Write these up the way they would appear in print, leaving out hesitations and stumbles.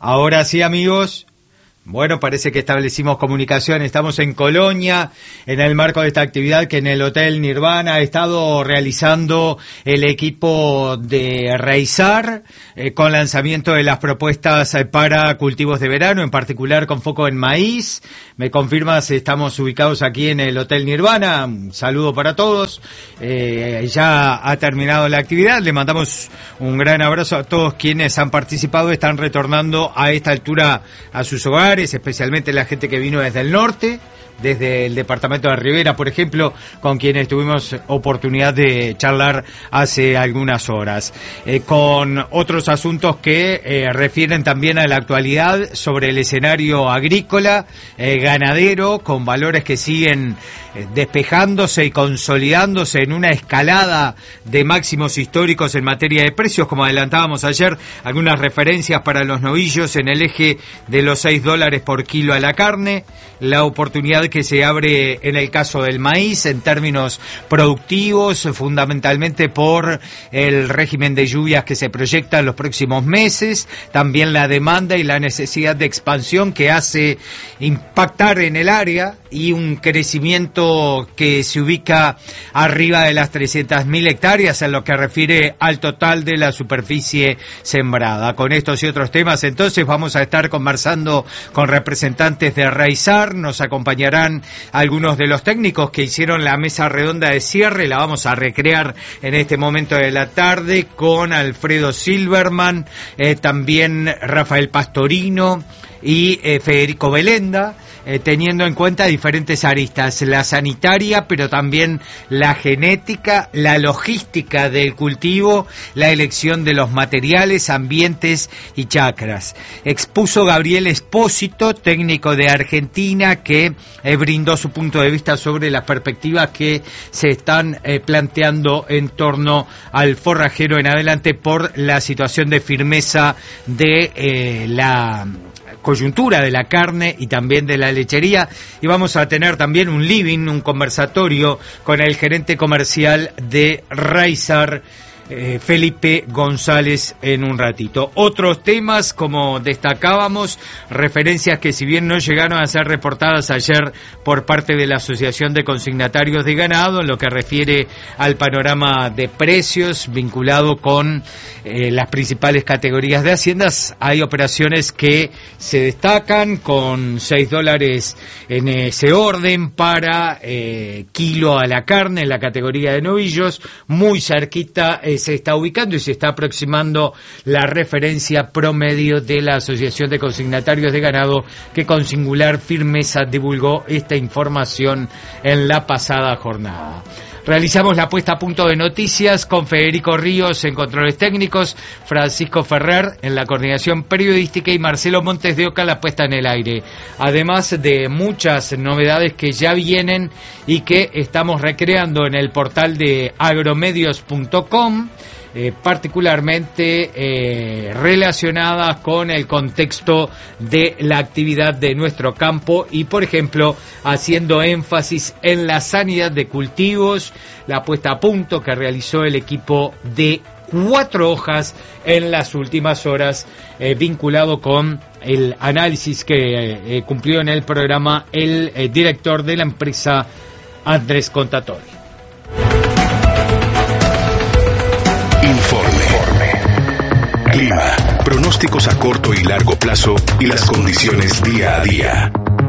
Ahora sí, amigos. Bueno, parece que establecimos comunicación. Estamos en Colonia, en el marco de esta actividad que en el Hotel Nirvana ha estado realizando el equipo de Raizar, con lanzamiento de las propuestas para cultivos de verano, en particular con foco en maíz. Me confirmas, estamos ubicados aquí en el Hotel Nirvana. Un saludo para todos. Ya ha terminado la actividad. Le mandamos un gran abrazo a todos quienes han participado. Están retornando a esta altura a sus hogares, especialmente la gente que vino desde el norte, desde el departamento de Rivera, por ejemplo, con quienes tuvimos oportunidad de charlar hace algunas horas, con otros asuntos que refieren también a la actualidad sobre el escenario agrícola, ganadero, con valores que siguen despejándose y consolidándose en una escalada de máximos históricos en materia de precios, como adelantábamos ayer, algunas referencias para los novillos en el eje de los $6 por kilo a la carne, la oportunidad que se abre en el caso del maíz en términos productivos, fundamentalmente por el régimen de lluvias que se proyecta en los próximos meses, también la demanda y la necesidad de expansión que hace impactar en el área y un crecimiento que se ubica arriba de las 300.000 hectáreas en lo que refiere al total de la superficie sembrada. Con estos y otros temas, entonces, vamos a estar conversando con representantes de Raizar. Nos acompañarán algunos de los técnicos que hicieron la mesa redonda de cierre. La vamos a recrear en este momento de la tarde con Alfredo Silverman, también Rafael Pastorino y Federico Belenda, teniendo en cuenta diferentes aristas, la sanitaria, pero también la genética, la logística del cultivo, la elección de los materiales, ambientes y chacras. Expuso Gabriel Espósito, técnico de Argentina, que brindó su punto de vista sobre las perspectivas que se están planteando en torno al forrajero en adelante por la situación de firmeza de la coyuntura de la carne y también de la lechería. Y vamos a tener también un living, un conversatorio con el gerente comercial de Raizar, Felipe González, en un ratito. Otros temas, como destacábamos, referencias que si bien no llegaron a ser reportadas ayer por parte de la Asociación de Consignatarios de Ganado, en lo que refiere al panorama de precios vinculado con las principales categorías de haciendas, hay operaciones que se destacan con $6 en ese orden para kilo a la carne en la categoría de novillos. Muy cerquita se está ubicando y se está aproximando la referencia promedio de la Asociación de Consignatarios de Ganado, que con singular firmeza divulgó esta información en la pasada jornada. Realizamos la puesta a punto de noticias con Federico Ríos en controles técnicos, Francisco Ferrer en la coordinación periodística y Marcelo Montes de Oca en la puesta en el aire. Además de muchas novedades que ya vienen y que estamos recreando en el portal de agromedios.com, particularmente relacionadas con el contexto de la actividad de nuestro campo y, por ejemplo, haciendo énfasis en la sanidad de cultivos, la puesta a punto que realizó el equipo de 4 hojas en las últimas horas, vinculado con el análisis que cumplió en el programa el director de la empresa, Andrés Contatori. Clima, pronósticos a corto y largo plazo y las condiciones día a día.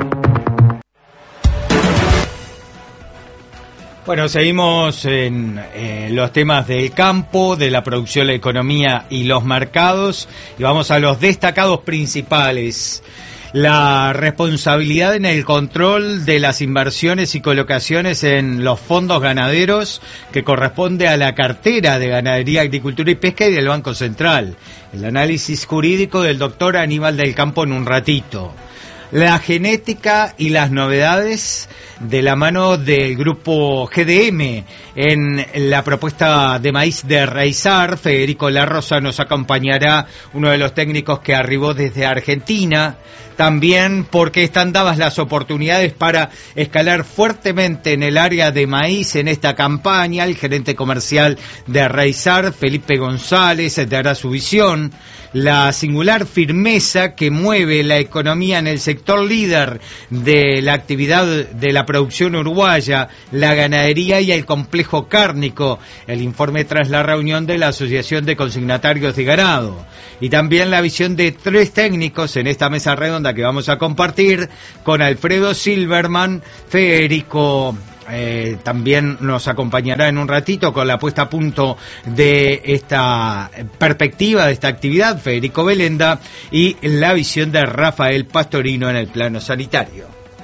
Bueno, seguimos en los temas del campo, de la producción, la economía y los mercados, y vamos a los destacados principales. La responsabilidad en el control de las inversiones y colocaciones en los fondos ganaderos, que corresponde a la cartera de Ganadería, Agricultura y Pesca y del Banco Central. El análisis jurídico del doctor Aníbal del Campo en un ratito. La genética y las novedades de la mano del grupo GDM en la propuesta de maíz de Reysar. Federico Larrosa nos acompañará, uno de los técnicos que arribó desde Argentina. También porque están dadas las oportunidades para escalar fuertemente en el área de maíz en esta campaña. El gerente comercial de Reysar, Felipe González, dará su visión. La singular firmeza que mueve la economía en el sector líder de la actividad de la producción uruguaya, la ganadería y el complejo cárnico. El informe tras la reunión de la Asociación de Consignatarios de Ganado. Y también la visión de 3 técnicos en esta mesa redonda que vamos a compartir con Alfredo Silverman. Federico también nos acompañará en un ratito con la puesta a punto de esta perspectiva, de esta actividad, Federico Belenda, y la visión de Rafael Pastorino en el plano sanitario.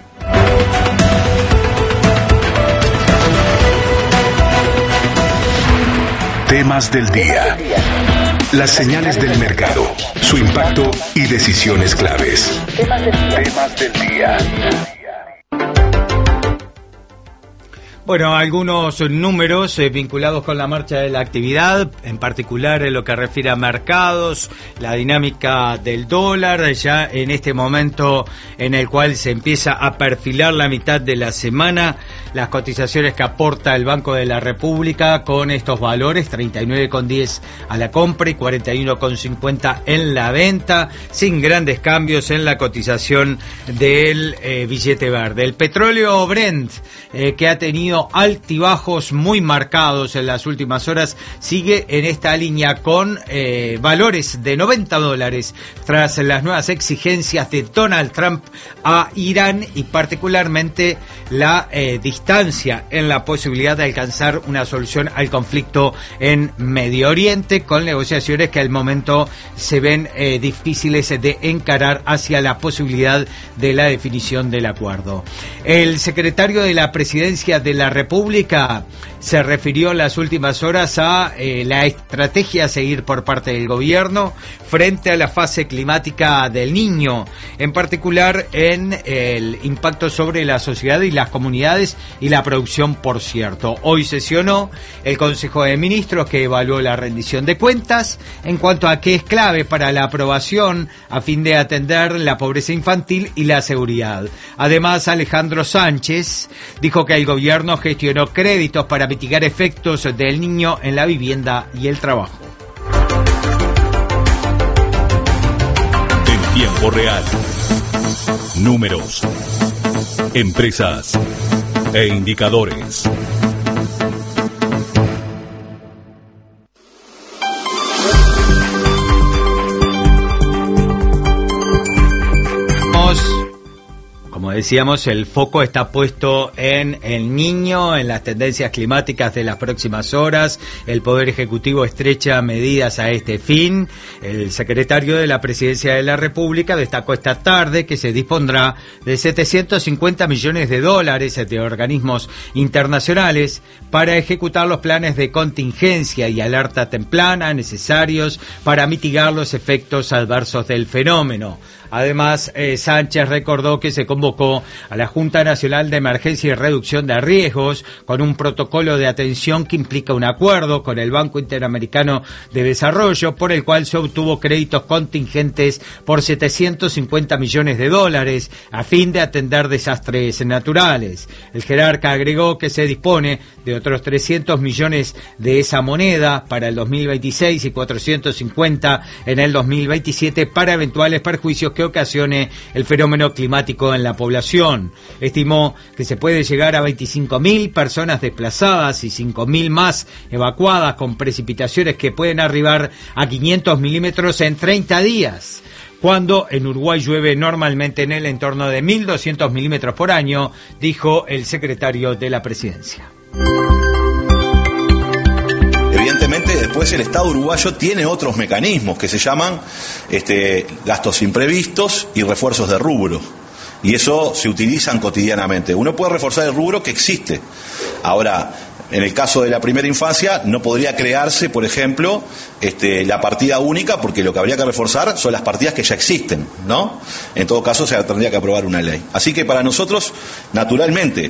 Temas del día. Las señales del mercado, su impacto y decisiones claves. Temas del día. Bueno, algunos números vinculados con la marcha de la actividad, en particular en lo que refiere a mercados, la dinámica del dólar, ya en este momento en el cual se empieza a perfilar la mitad de la semana, las cotizaciones que aporta el Banco de la República con estos valores, 39,10 a la compra y 41,50 en la venta, sin grandes cambios en la cotización del billete verde. El petróleo Brent, que ha tenido altibajos muy marcados en las últimas horas, sigue en esta línea con valores de $90 tras las nuevas exigencias de Donald Trump a Irán y particularmente la distancia en la posibilidad de alcanzar una solución al conflicto en Medio Oriente, con negociaciones que al momento se ven difíciles de encarar hacia la posibilidad de la definición del acuerdo. El secretario de la Presidencia de la República se refirió en las últimas horas a la estrategia a seguir por parte del gobierno frente a la fase climática del Niño, en particular en el impacto sobre la sociedad y las comunidades y la producción, por cierto. Hoy sesionó el Consejo de Ministros que evaluó la rendición de cuentas en cuanto a qué es clave para la aprobación a fin de atender la pobreza infantil y la seguridad. Además, Alejandro Sánchez dijo que el gobierno gestionó créditos para mitigar efectos del Niño en la vivienda y el trabajo. En tiempo real. Números. Empresas. E indicadores. Como decíamos, el foco está puesto en el Niño, en las tendencias climáticas de las próximas horas. El Poder Ejecutivo estrecha medidas a este fin. El secretario de la Presidencia de la República destacó esta tarde que se dispondrá de $750 millones de organismos internacionales para ejecutar los planes de contingencia y alerta temprana necesarios para mitigar los efectos adversos del fenómeno. Además, Sánchez recordó que se convocó a la Junta Nacional de Emergencia y Reducción de Riesgos con un protocolo de atención que implica un acuerdo con el Banco Interamericano de Desarrollo por el cual se obtuvo créditos contingentes por $750 millones a fin de atender desastres naturales. El jerarca agregó que se dispone de otros 300 millones de esa moneda para el 2026 y 450 en el 2027 para eventuales perjuicios que ocasione el fenómeno climático en la población. Estimó que se puede llegar a 25.000 personas desplazadas y 5.000 más evacuadas, con precipitaciones que pueden arribar a 500 milímetros en 30 días. Cuando en Uruguay llueve normalmente en el entorno de 1.200 milímetros por año, dijo el secretario de la Presidencia. Evidentemente, después el Estado uruguayo tiene otros mecanismos que se llaman gastos imprevistos y refuerzos de rubro. y eso se utilizan cotidianamente. Uno puede reforzar el rubro que existe. Ahora, en el caso de la primera infancia, no podría crearse, por ejemplo, la partida única, porque lo que habría que reforzar son las partidas que ya existen, ¿no? En todo caso, se tendría que aprobar una ley. Así que para nosotros, naturalmente,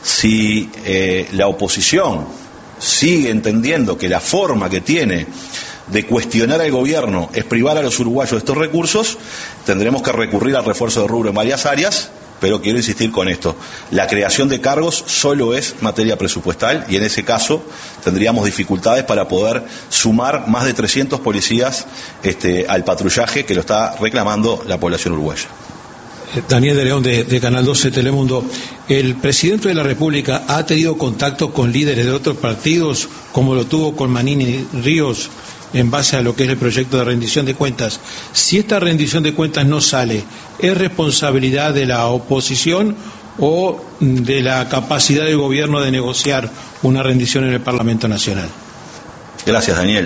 si la oposición sigue entendiendo que la forma que tiene de cuestionar al gobierno es privar a los uruguayos de estos recursos, tendremos que recurrir al refuerzo de rubro en varias áreas. Pero quiero insistir con esto, la creación de cargos solo es materia presupuestal y en ese caso tendríamos dificultades para poder sumar más de 300 policías al patrullaje que lo está reclamando la población uruguaya. Daniel de León de Canal 12 Telemundo. El presidente de la República ha tenido contacto con líderes de otros partidos, como lo tuvo con Manini Ríos, en base a lo que es el proyecto de rendición de cuentas. Si esta rendición de cuentas no sale, ¿es responsabilidad de la oposición o de la capacidad del gobierno de negociar una rendición en el Parlamento Nacional? Gracias, Daniel.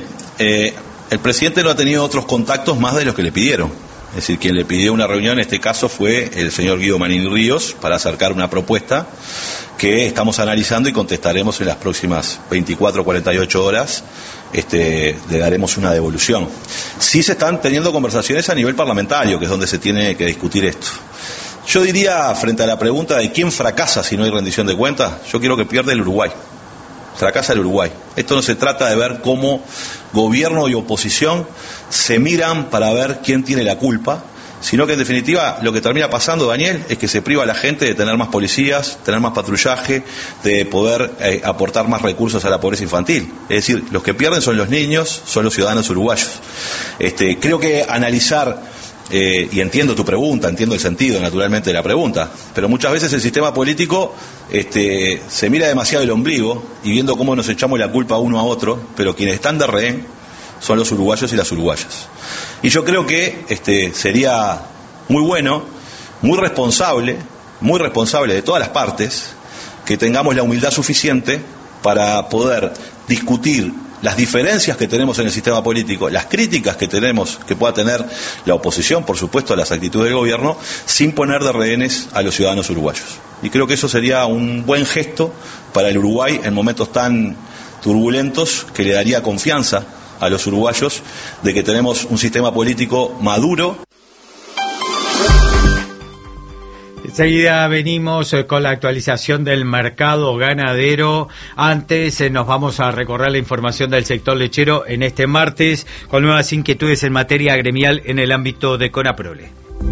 El presidente no ha tenido otros contactos más de los que le pidieron. Es decir, quien le pidió una reunión en este caso fue el señor Guido Manini Ríos para acercar una propuesta que estamos analizando y contestaremos en las próximas 24 o 48 horas. Le daremos una devolución. Sí se están teniendo conversaciones a nivel parlamentario, que es donde se tiene que discutir esto. Yo diría, frente a la pregunta de quién fracasa si no hay rendición de cuentas, yo quiero que pierda el Uruguay. Fracasa el Uruguay. Esto no se trata de ver cómo gobierno y oposición se miran para ver quién tiene la culpa, sino que en definitiva lo que termina pasando, Daniel, es que se priva a la gente de tener más policías, tener más patrullaje, de poder aportar más recursos a la pobreza infantil. Es decir, los que pierden son los niños, son los ciudadanos uruguayos. Creo que analizar, y entiendo tu pregunta, entiendo el sentido naturalmente de la pregunta, pero muchas veces el sistema político se mira demasiado el ombligo y viendo cómo nos echamos la culpa uno a otro, pero quienes están de rehén son los uruguayos y las uruguayas. Y yo creo que sería muy bueno, muy responsable de todas las partes, que tengamos la humildad suficiente para poder discutir las diferencias que tenemos en el sistema político, las críticas que tenemos, que pueda tener la oposición, por supuesto, a las actitudes del gobierno, sin poner de rehenes a los ciudadanos uruguayos. Y creo que eso sería un buen gesto para el Uruguay en momentos tan turbulentos, que le daría confianza a los uruguayos de que tenemos un sistema político maduro. Enseguida venimos con la actualización del mercado ganadero. Antes nos vamos a recorrer la información del sector lechero en este martes con nuevas inquietudes en materia gremial en el ámbito de Conaprole.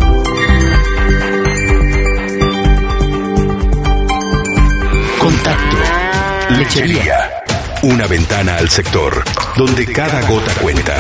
Contacto. Lechería. Una ventana al sector donde cada gota cuenta.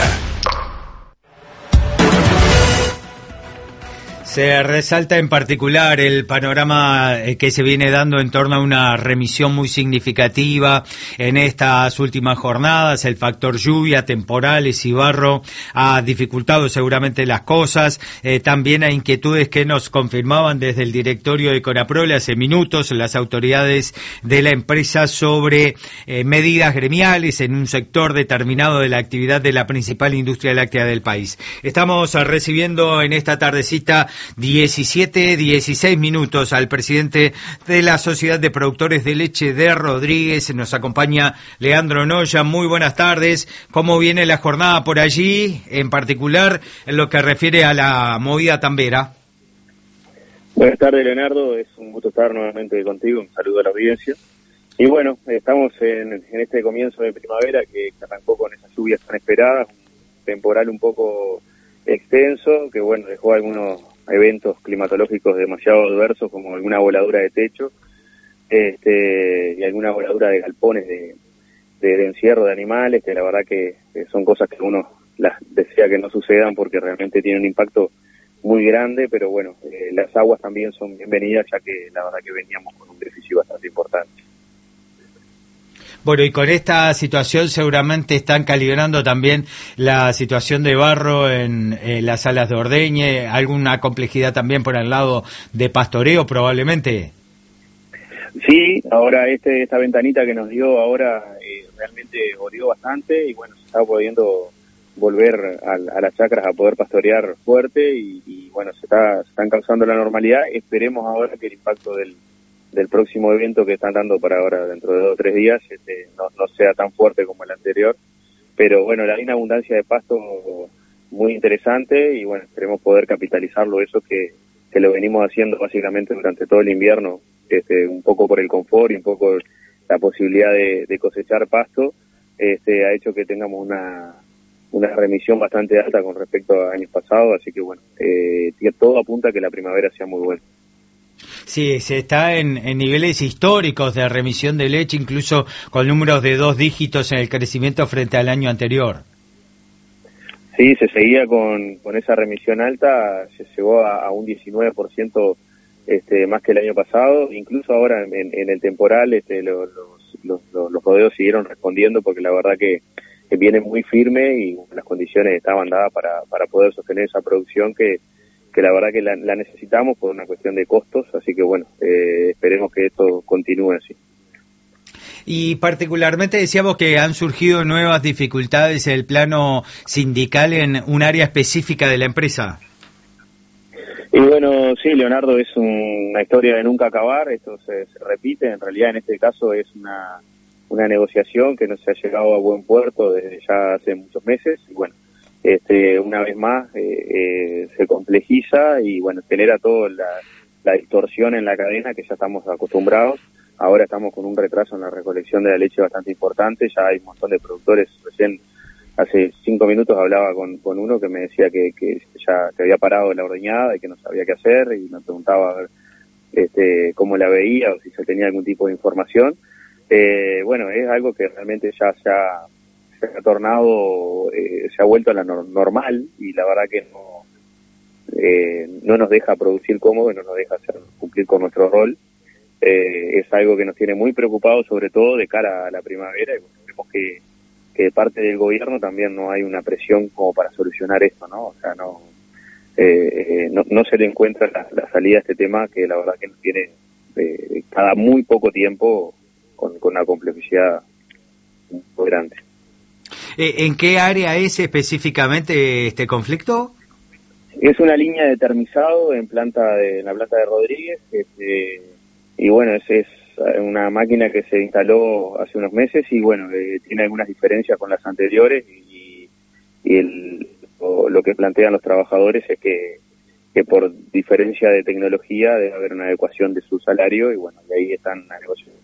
Se resalta en particular el panorama que se viene dando en torno a una remisión muy significativa en estas últimas jornadas. El factor lluvia, temporales y barro ha dificultado seguramente las cosas. También hay inquietudes que nos confirmaban desde el directorio de Conaprole hace minutos las autoridades de la empresa sobre medidas gremiales en un sector determinado de la actividad de la principal industria láctea del país. Estamos recibiendo en esta tardecita 16 minutos al presidente de la Sociedad de Productores de Leche de Rodríguez. Nos acompaña Leandro Noya. Muy buenas tardes. ¿Cómo viene la jornada por allí, en particular en lo que refiere a la movida tambera? Buenas tardes, Leonardo. Es un gusto estar nuevamente contigo. Un saludo a la audiencia. Y bueno, estamos en este comienzo de primavera que arrancó con esas lluvias tan esperadas, un temporal un poco extenso, que bueno, dejó algunos eventos climatológicos demasiado adversos, como alguna voladura de techo y alguna voladura de galpones de encierro de animales, que la verdad que son cosas que uno las desea que no sucedan porque realmente tienen un impacto muy grande, pero bueno, las aguas también son bienvenidas, ya que la verdad que veníamos con un déficit bastante importante. Bueno, y con esta situación seguramente están calibrando también la situación de barro en las salas de ordeñe, alguna complejidad también por el lado de pastoreo probablemente. Sí, ahora esta ventanita que nos dio ahora realmente oreó bastante y bueno, se está pudiendo volver a las chacras a poder pastorear fuerte y bueno, se están causando la normalidad. Esperemos ahora que el impacto del próximo evento que están dando para ahora, dentro de 2 o 3 días, no sea tan fuerte como el anterior. Pero bueno, hay una abundancia de pasto muy interesante y bueno, esperemos poder capitalizarlo, eso que lo venimos haciendo básicamente durante todo el invierno, un poco por el confort y un poco la posibilidad de cosechar pasto, ha hecho que tengamos una remisión bastante alta con respecto a años pasados, así que bueno, todo apunta a que la primavera sea muy buena. Sí, se está en niveles históricos de remisión de leche, incluso con números de 2 dígitos en el crecimiento frente al año anterior. Sí, se seguía con esa remisión alta, se llegó a un 19% más que el año pasado, incluso ahora en el temporal los rodeos siguieron respondiendo porque la verdad que viene muy firme y las condiciones estaban dadas para poder sostener esa producción que la verdad que la necesitamos por una cuestión de costos, así que bueno, esperemos que esto continúe así. Y particularmente decíamos que han surgido nuevas dificultades en el plano sindical en un área específica de la empresa. Y bueno, sí, Leonardo, es una historia de nunca acabar, esto se repite, en realidad en este caso es una negociación que no se ha llegado a buen puerto desde ya hace muchos meses, y bueno, una vez más se complejiza y bueno, genera toda la distorsión en la cadena que ya estamos acostumbrados. Ahora estamos con un retraso en la recolección de la leche bastante importante, ya hay un montón de productores. Recién hace 5 minutos hablaba con uno que me decía que ya que había parado la ordeñada y que no sabía qué hacer, y me preguntaba a ver cómo la veía o si se tenía algún tipo de información. Bueno, es algo que realmente ya se ha tornado, se ha vuelto a la normal, y la verdad que no nos deja producir cómodo y no nos deja cumplir con nuestro rol. Es algo que nos tiene muy preocupados, sobre todo de cara a la primavera, y bueno, vemos que de parte del gobierno también no hay una presión como para solucionar esto, ¿no? O sea, no se le encuentra la salida a este tema, que la verdad que nos tiene cada muy poco tiempo con una complejidad muy grande. ¿En qué área es específicamente este conflicto? Es una línea de termizado en la planta de Rodríguez, y bueno, es una máquina que se instaló hace unos meses y bueno, tiene algunas diferencias con las anteriores, y lo que plantean los trabajadores es que por diferencia de tecnología debe haber una adecuación de su salario, y bueno, y ahí están la negociación.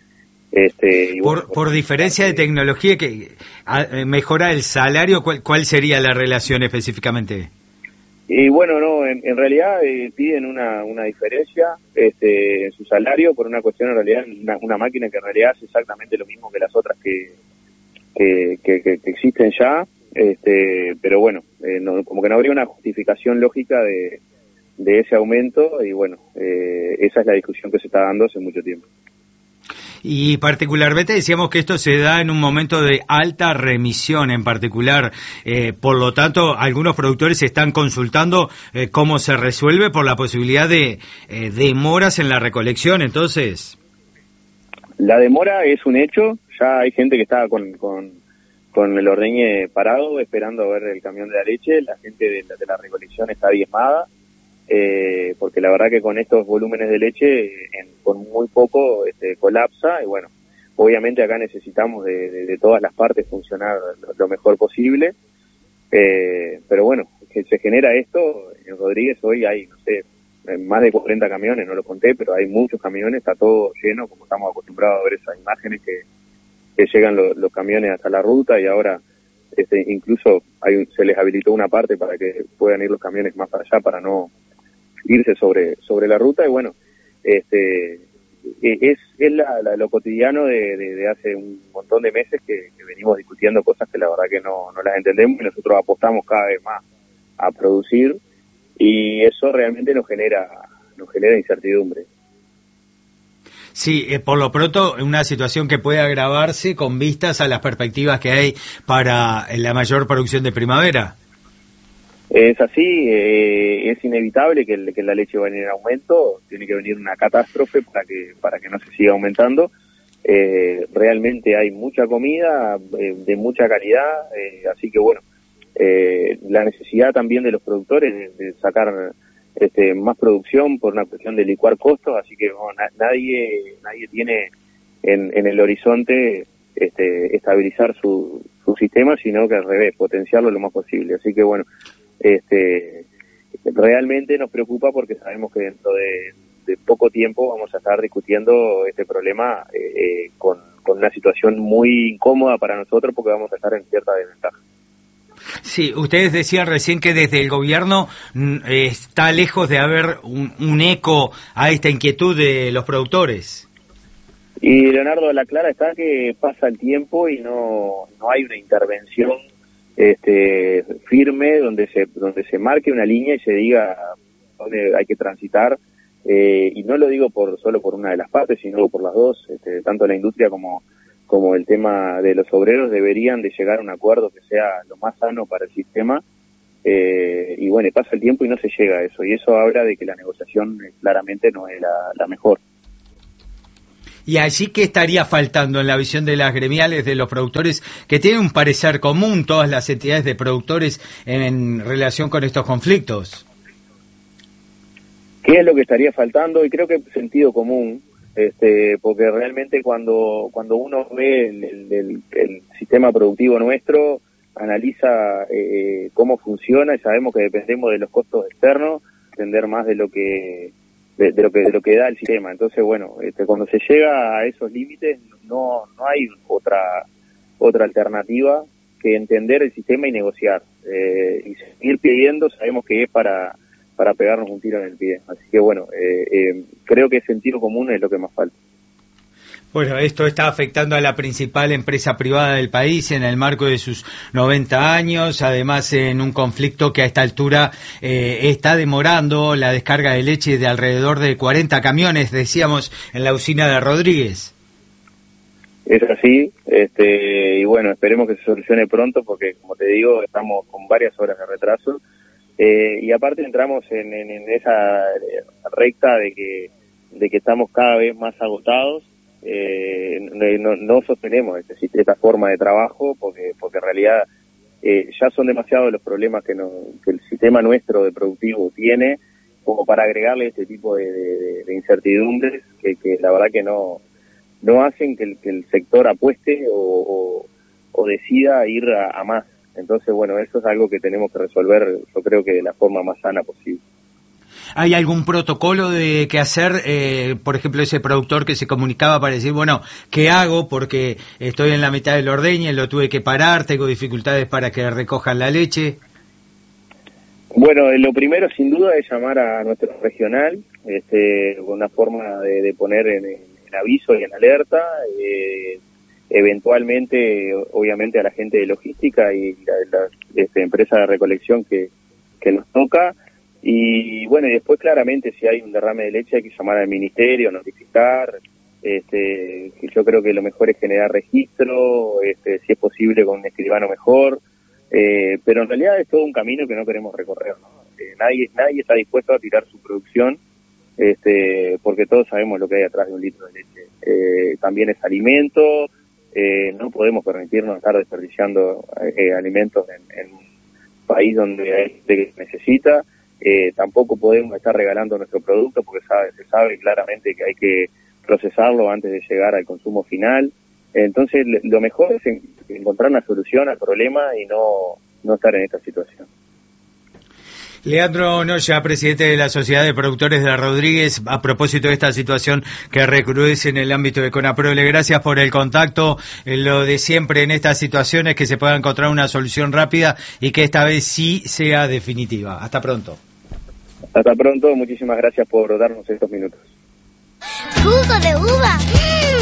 Por diferencia de tecnología que mejora el salario, ¿cuál sería la relación específicamente? Y bueno, no, en realidad piden una diferencia en su salario por una cuestión, en realidad, una máquina que en realidad hace exactamente lo mismo que las otras que existen ya, pero bueno, como que no habría una justificación lógica de ese aumento, y bueno, esa es la discusión que se está dando hace mucho tiempo. Y particularmente decíamos que esto se da en un momento de alta remisión en particular, por lo tanto algunos productores están consultando cómo se resuelve por la posibilidad de demoras en la recolección. Entonces, la demora es un hecho, ya hay gente que está con el ordeñe parado esperando a ver el camión de la leche, la gente de la recolección está diezmada, porque la verdad que con estos volúmenes de leche con muy poco colapsa, y bueno, obviamente acá necesitamos de todas las partes funcionar lo mejor posible, pero bueno, que se genera esto. En Rodríguez hoy hay, no sé, más de 40 camiones, no lo conté, pero hay muchos camiones, está todo lleno, como estamos acostumbrados a ver esas imágenes que llegan los camiones hasta la ruta, y ahora incluso se les habilitó una parte para que puedan ir los camiones más para allá, para no irse sobre la ruta, y bueno, es lo cotidiano de hace un montón de meses que venimos discutiendo cosas que la verdad que no las entendemos, y nosotros apostamos cada vez más a producir, y eso realmente nos genera incertidumbre. Sí, por lo pronto una situación que puede agravarse con vistas a las perspectivas que hay para la mayor producción de primavera. Es así, es inevitable que la leche va a venir en aumento, tiene que venir una catástrofe para que no se siga aumentando. Realmente hay mucha comida de mucha calidad, así que bueno, la necesidad también de los productores de sacar más producción por una cuestión de licuar costos, así que nadie tiene en el horizonte estabilizar su sistema, sino que al revés, potenciarlo lo más posible. Así que bueno, realmente nos preocupa porque sabemos que dentro de poco tiempo vamos a estar discutiendo este problema con una situación muy incómoda para nosotros, porque vamos a estar en cierta desventaja. Sí, ustedes decían recién que desde el gobierno está lejos de haber un eco a esta inquietud de los productores. Y Leonardo, la clara está que pasa el tiempo y no hay una intervención firme donde se marque una línea y se diga dónde hay que transitar, y no lo digo solo por una de las partes, sino por las dos, tanto la industria como el tema de los obreros deberían de llegar a un acuerdo que sea lo más sano para el sistema, y bueno, pasa el tiempo y no se llega a eso, y eso habla de que la negociación claramente no es la mejor. Y allí, ¿qué estaría faltando en la visión de las gremiales, de los productores, que tienen un parecer común todas las entidades de productores en relación con estos conflictos? ¿Qué es lo que estaría faltando? Y creo que sentido común, porque realmente cuando uno ve el sistema productivo nuestro, analiza cómo funciona, y sabemos que dependemos de los costos externos, depender más de lo que da el sistema. Entonces, bueno, cuando se llega a esos límites no hay otra alternativa que entender el sistema y negociar, y seguir pidiendo. Sabemos que es para pegarnos un tiro en el pie, así que bueno, creo que sentido común es lo que más falta. Bueno, esto está afectando a la principal empresa privada del país en el marco de sus 90 años, además en un conflicto que a esta altura está demorando la descarga de leche de alrededor de 40 camiones, decíamos, en la usina de Rodríguez. Es así, y bueno, esperemos que se solucione pronto, porque como te digo, estamos con varias horas de retraso, y aparte entramos en esa recta de que estamos cada vez más agotados. No sostenemos esta forma de trabajo porque en realidad ya son demasiados los problemas que el sistema nuestro de productivo tiene como para agregarle este tipo de incertidumbres que la verdad que no hacen que el sector apueste o decida ir a más. Entonces, bueno, eso es algo que tenemos que resolver, yo creo que de la forma más sana posible. ¿Hay algún protocolo de qué hacer? Por ejemplo, ese productor que se comunicaba para decir, bueno, ¿qué hago? Porque estoy en la mitad del ordeñe, lo tuve que parar, tengo dificultades para que recojan la leche. Bueno, lo primero sin duda es llamar a nuestro regional, una forma de poner en aviso y en alerta, eventualmente, obviamente, a la gente de logística y la empresa de recolección que nos toca. Y bueno, y después claramente si hay un derrame de leche hay que llamar al ministerio, notificar, que yo creo que lo mejor es generar registro, si es posible con un escribano mejor, pero en realidad es todo un camino que no queremos recorrer, ¿no? Nadie está dispuesto a tirar su producción, porque todos sabemos lo que hay atrás de un litro de leche. También es alimento, no podemos permitirnos estar desperdiciando alimentos en un país donde hay gente que necesita. Tampoco podemos estar regalando nuestro producto porque se sabe claramente que hay que procesarlo antes de llegar al consumo final. Entonces, lo mejor es encontrar una solución al problema y no estar en esta situación. Leandro Noya, presidente de la Sociedad de Productores de Rodríguez, a propósito de esta situación que recrudece en el ámbito de Conaprole, gracias por el contacto. Lo de siempre en estas situaciones, que se pueda encontrar una solución rápida y que esta vez sí sea definitiva. Hasta pronto. Hasta pronto, muchísimas gracias por darnos estos minutos. ¡Jugo de uva!